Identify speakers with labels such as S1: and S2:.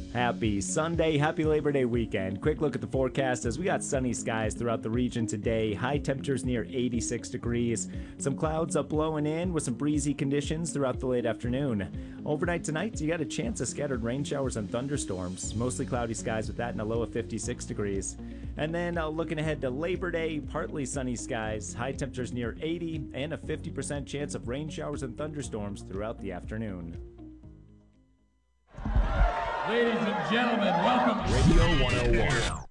S1: Happy Sunday, happy Labor Day weekend. Quick look at the forecast as we got sunny skies throughout the region today. High temperatures near 86 degrees. Some clouds up blowing in with some breezy conditions throughout the late afternoon. Overnight tonight, you got a chance of scattered rain showers and thunderstorms. Mostly cloudy skies with that and a low of 56 degrees. And then looking ahead to Labor Day, partly sunny skies, high temperatures near 80, and a 50% chance of rain showers and thunderstorms throughout the afternoon.
S2: Ladies and gentlemen, welcome
S3: Radio 101.